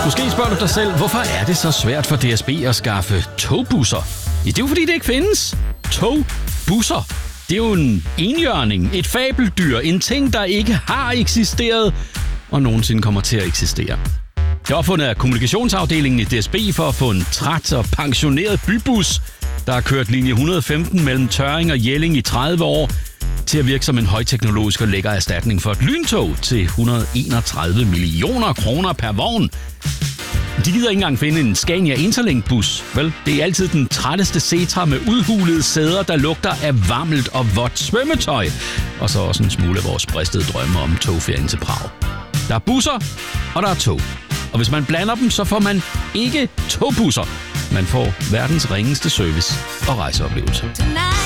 Måske spørger du dig selv, hvorfor er det så svært for DSB at skaffe togbusser? Ja, det er jo fordi, det ikke findes. Togbusser. Det er jo en enhjørning, et fabeldyr, en ting, der ikke har eksisteret og nogensinde kommer til at eksistere. Det er opfundet af kommunikationsafdelingen i DSB for at få en træt og pensioneret bybus, der har kørt linje 115 mellem Tørring og Jelling i 30 år, til at virke som en højteknologisk og lækker erstatning for et lyntog til 131 millioner kroner per vogn. De gider ikke engang finde en Scania Interlink-bus. Vel, det er altid den trætteste Setra med udhulede sæder, der lugter af varmelt og vådt svømmetøj. Og så også en smule af vores bristede drømme om togferien til Prag. Der er busser, og der er tog. Og hvis man blander dem, så får man ikke togbusser. Man får verdens ringeste service og rejseoplevelse.